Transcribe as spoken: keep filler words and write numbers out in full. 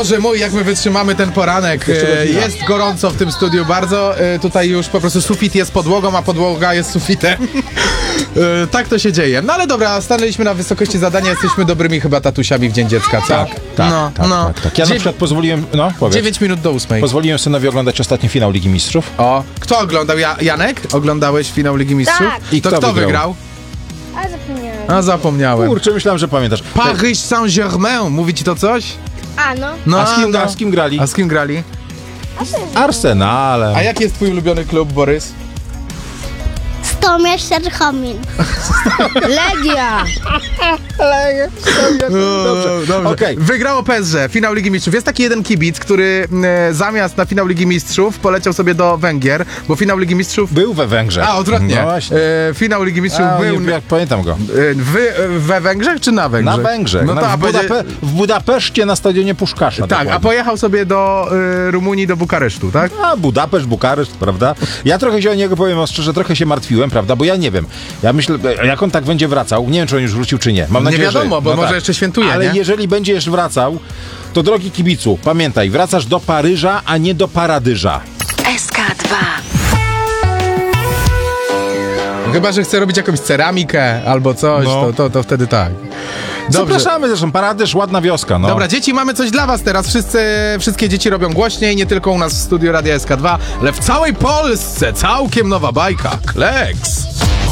Boże mój, jak my wytrzymamy ten poranek. E, jest gorąco w tym studiu bardzo. E, tutaj już po prostu sufit jest podłogą, a podłoga jest sufitem. E, tak to się dzieje. No ale dobra, stanęliśmy na wysokości zadania, jesteśmy dobrymi chyba tatusiami w Dzień Dziecka, co? Tak, tak, no, tak, no. tak, tak. Ja na Dziew- przykład pozwoliłem, no powiedz. dziewięć minut do ósmej. Pozwoliłem synowi oglądać ostatni finał Ligi Mistrzów. O, kto oglądał? Ja, Janek? Oglądałeś finał Ligi Mistrzów? Tak. I to kto kto wygrał? wygrał? A zapomniałem. A zapomniałem. Kurczę, myślałem, że pamiętasz. Paris Saint-Germain, mówi ci to coś? A no. No, A z kim, no. a z kim grali? A z kim grali? Arsenalem. A jaki jest twój ulubiony klub, Borys? Stomierz Serchomin. Legia. Dobrze. Dobrze. Okej. Wygrało P S G, finał Ligi Mistrzów. Jest taki jeden kibic, który e, zamiast na finał Ligi Mistrzów poleciał sobie do Węgier, bo finał Ligi Mistrzów... Był we Węgrzech. A, odwrotnie. No właśnie. E, finał Ligi Mistrzów A, był... nie, jak pamiętam go. E, wy, e, we Węgrzech czy na Węgrzech? Na Węgrzech. No na, to, a w, będzie- Budape- w Budapeszcie na stadionie Puszkasza. Tak, a dokładnie. pojechał sobie do e, Rumunii, do Bukaresztu, tak? A, Budapeszt, Bukareszt, prawda? Ja trochę się o niego, powiem wam szczerze, trochę się martwiłem, prawda? Bo ja nie wiem. Ja myślę, jak on tak będzie wracał, nie wiem, czy on już wrócił, czy nie. Mam Nie nadzieję, wiadomo, że... bo może jeszcze świętuje, Ale nie? jeżeli będziesz wracał, to drogi kibicu, pamiętaj, wracasz do Paryża, a nie do Paradyża. S K dwa. Chyba że chce robić jakąś ceramikę albo coś, No. to, to, to wtedy tak. Dobrze. Zapraszamy zresztą, Paradyż, ładna wioska, no. Dobra, dzieci, mamy coś dla was teraz. Wszyscy, wszystkie dzieci robią głośniej, nie tylko u nas w studiu Radia S K dwa, ale w całej Polsce całkiem nowa bajka. Kleks!